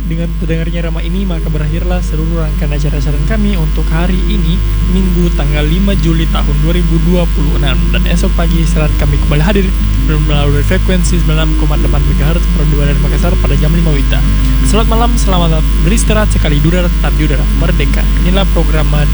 dengan terdengarnya Rama ini, maka berakhirlah seluruh rangkaian acara-acara kami untuk hari ini, Minggu tanggal 5 Juli tahun 2026. Dan esok pagi siaran kami kembali hadir melalui frekuensi 96,8 MHz Perdua dari Makassar pada jam 5 WITA. Selamat malam, selamat beristirahat sekali di udara, tetap di udara merdeka. Inilah program